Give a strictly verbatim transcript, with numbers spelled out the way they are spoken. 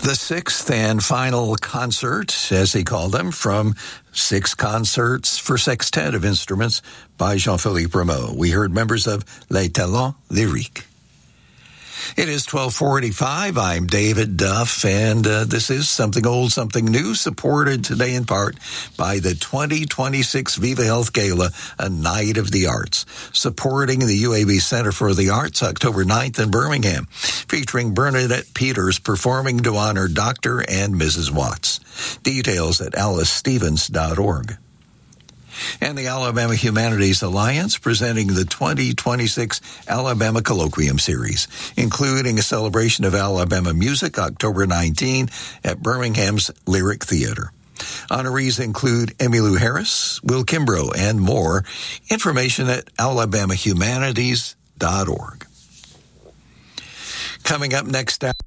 The sixth and final concert, as he called them, from Six Concerts for Sextet of Instruments by Jean-Philippe Rameau. We heard members of Les Talents Lyriques. It is twelve forty-five. I'm David Duff, and uh, this is Something Old, Something New, supported today in part by the twenty twenty-six Viva Health Gala, a Night of the Arts, supporting the U A B Center for the Arts, October ninth in Birmingham, featuring Bernadette Peters performing to honor Doctor and Missus Watts. Details at alice stevens dot org. And the Alabama Humanities Alliance presenting the twenty twenty-six Alabama Colloquium Series, including a celebration of Alabama music October nineteenth at Birmingham's Lyric Theater. Honorees include Emmylou Harris, Will Kimbrough, and more. Information at alabama humanities dot org. Coming up next hour.